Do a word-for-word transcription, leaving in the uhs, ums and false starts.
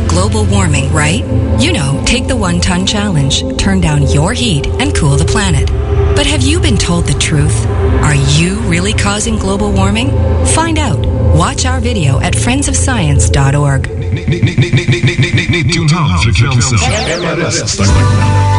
global warming, right? You know, take the one-ton challenge. Turn down your heat and cool the planet. But have you been told the truth? Are you really causing global warming? Find out. Watch our video at friends of science dot org.